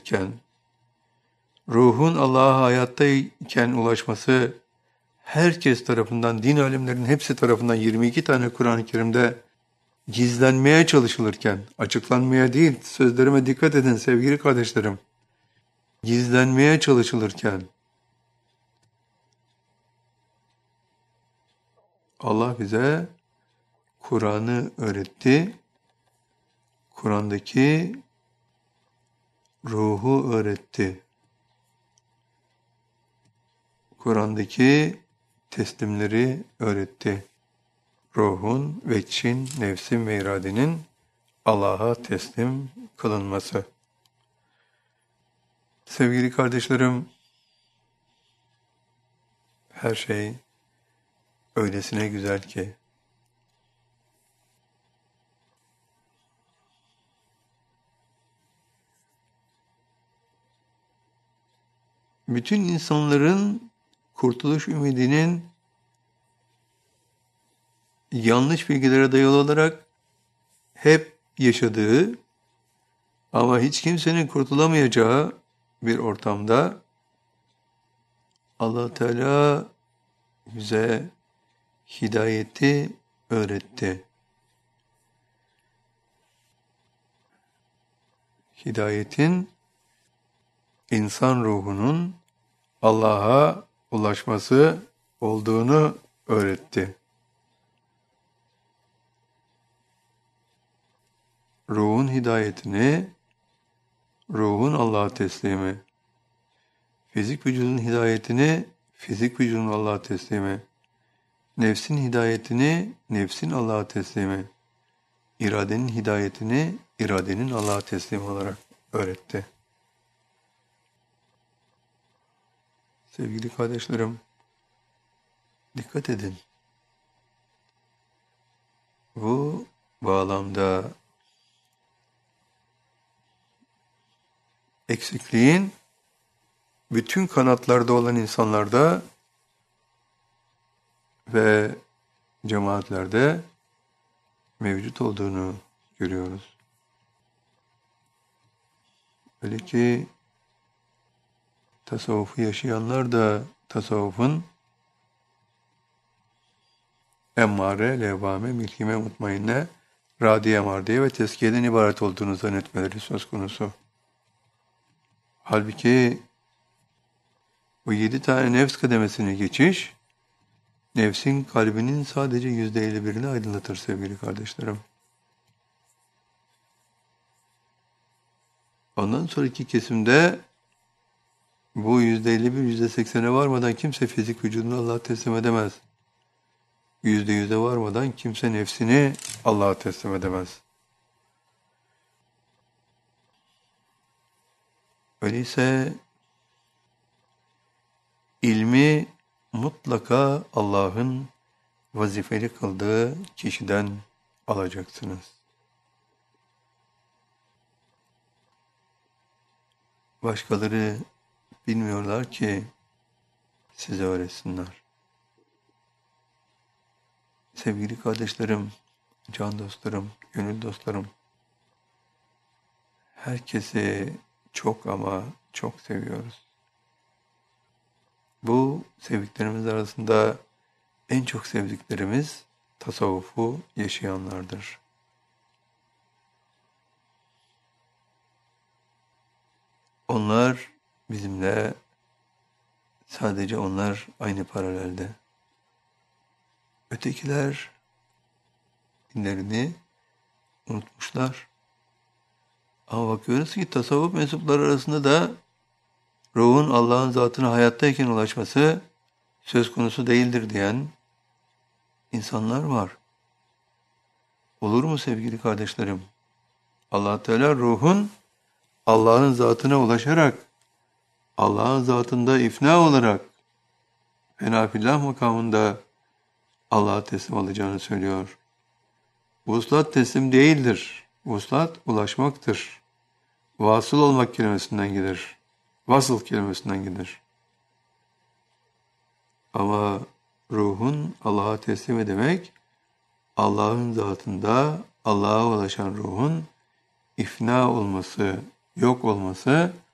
çalışırken, ruhun Allah'a hayattayken ulaşması herkes tarafından, din alimlerinin hepsi tarafından 22 tane Kur'an-ı Kerim'de gizlenmeye çalışılırken, açıklanmaya değil, sözlerime dikkat edin sevgili kardeşlerim, gizlenmeye çalışılırken, Allah bize Kur'an'ı öğretti, Kur'an'daki ruhu öğretti. Kur'an'daki teslimleri öğretti. Ruhun, veçin, nefsin ve iradenin Allah'a teslim kılınması. Sevgili kardeşlerim, her şey öylesine güzel ki, bütün insanların kurtuluş ümidinin yanlış bilgilere dayalı olarak hep yaşadığı ama hiç kimsenin kurtulamayacağı bir ortamda Allah Teala bize hidayeti öğretti. Hidayetin insan ruhunun Allah'a ulaşması olduğunu öğretti. Ruhun hidayetini, ruhun Allah'a teslimi, fizik vücudun hidayetini, fizik vücudun Allah'a teslimi, nefsin hidayetini, nefsin Allah'a teslimi, iradenin hidayetini, iradenin Allah'a teslimi olarak öğretti. Sevgili kardeşlerim, dikkat edin. Bu bağlamda eksikliğin bütün kanatlarda olan insanlarda ve cemaatlerde mevcut olduğunu görüyoruz. Öyle ki tasavvufu yaşayanlar da tasavvufun emmare, levvame, milhime, mutmainne, radiye, mardiye ve tezkiyeden ibaret olduğunu zannetmeleri söz konusu. Halbuki bu 7 tane nefs kademesini geçiş, nefsin kalbinin sadece %51'ini aydınlatır sevgili kardeşlerim. Ondan sonraki kesimde bu %51, %80'e varmadan kimse fizik vücudunu Allah'a teslim edemez. %100'e varmadan kimse nefsini Allah'a teslim edemez. Öyleyse ilmi mutlaka Allah'ın vazifeli kıldığı kişiden alacaksınız. Başkaları bilmiyorlar ki size öğretsinler. Sevgili kardeşlerim, can dostlarım, gönül dostlarım, herkesi çok ama çok seviyoruz. Bu sevdiklerimiz arasında en çok sevdiklerimiz tasavvufu yaşayanlardır. Onlar bizimle, sadece onlar aynı paralelde. Ötekiler dinlerini unutmuşlar. Ama bakıyoruz ki tasavvuf mensupları arasında da ruhun Allah'ın zatına hayattayken ulaşması söz konusu değildir diyen insanlar var. Olur mu sevgili kardeşlerim? Allah Teala ruhun Allah'ın zatına ulaşarak, Allah'ın zatında ifna olarak, fenafillah makamında Allah'a teslim alacağını söylüyor. Vuslat teslim değildir. Vuslat ulaşmaktır. Vasıl olmak kelimesinden gelir. Vasıl kelimesinden gelir. Ama ruhun Allah'a teslim demek, Allah'ın zatında Allah'a ulaşan ruhun ifna olması, yok olması,